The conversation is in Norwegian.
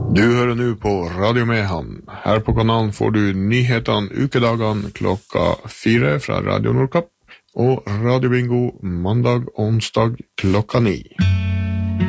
Du hører nå på Radio Mehamn. Her på kanalen får du nyhetene ukedagene 4 fra Radio Nordkapp og Radio Bingo mandag og onsdag 9.